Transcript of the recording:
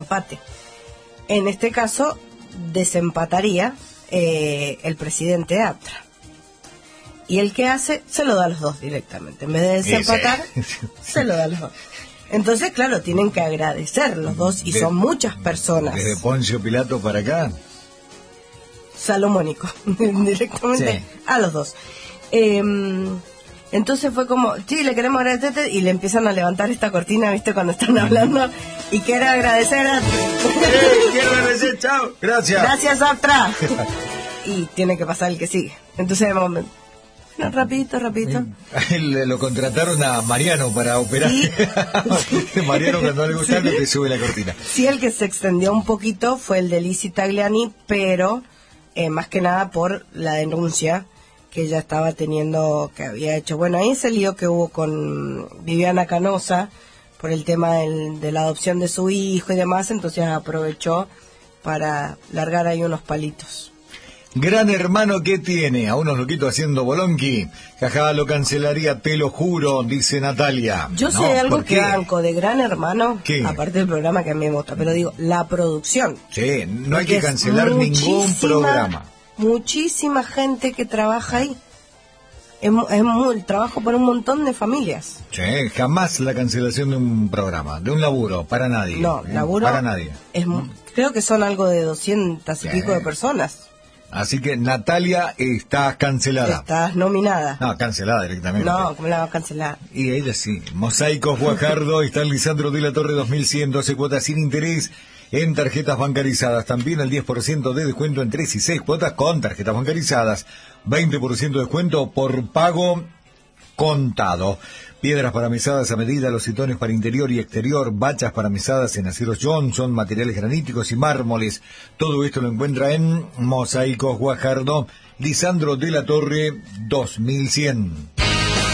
desempate. En este caso, desempataría el presidente de APTRA. Y el que hace, se lo da a los dos directamente. En vez de desempatar, se lo da a los dos. Entonces, claro, tienen que agradecer los dos, y son muchas personas. Desde Poncio Pilato para acá. Salomónico, directamente a los dos. Entonces fue como, sí, le queremos agradecer, y le empiezan a levantar esta cortina, ¿viste? Cuando están hablando, y quiero agradecer a... quiero agradecer, chao, gracias. Gracias, APTRA. Y tiene que pasar el que sigue. Entonces, bueno, rapidito. Lo contrataron a Mariano para operar. ¿Sí? Mariano, cuando le gusta, te sube la cortina. Sí, el que se extendió un poquito fue el de Lizzy Tagliani, pero más que nada por la denuncia que ella estaba teniendo, que había hecho. Bueno, ahí ese lío que hubo con Viviana Canosa por el tema de la adopción de su hijo y demás, entonces aprovechó para largar ahí unos palitos. Gran Hermano, ¿qué tiene? A unos loquitos haciendo bolonqui. Jajá, lo cancelaría, te lo juro, dice Natalia. Yo sé algo que banco de Gran Hermano, ¿qué? Aparte del programa que a mí me gusta, pero digo, la producción. Sí, no hay que cancelar ningún programa. Muchísima gente que trabaja ahí. Es el trabajo para un montón de familias. Sí, jamás la cancelación de un programa, de un laburo, para nadie. No, laburo para nadie. Creo que son algo de 200 y pico de personas. Así que, Natalia, estás cancelada. Estás nominada. No, cancelada directamente. No, ¿cómo la vas a cancelar? Y ella sí. Mosaicos Guajardo, está Lisandro de la Torre 2100, 12 cuotas sin interés en tarjetas bancarizadas. También el 10% de descuento en 3 y 6 cuotas con tarjetas bancarizadas. 20% de descuento por pago contado. Piedras paramesadas a medida, lositones para interior y exterior, bachas paramesadas en aceros Johnson, materiales graníticos y mármoles. Todo esto lo encuentra en Mosaicos Guajardo, Lisandro de la Torre 2100.